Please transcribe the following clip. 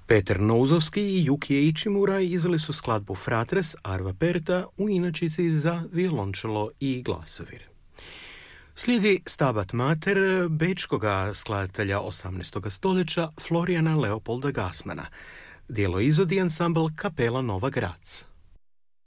Peter Nouzovski i Yukije Ichimura izveli su skladbu Fratres Arva Perta u inačici za violončelo i glasovir. Slijedi Stabat Mater bečkoga skladatelja 18. stoljeća Floriana Leopolda Gassmana. Djelo izvodi ansambl Kapela Nova Graz.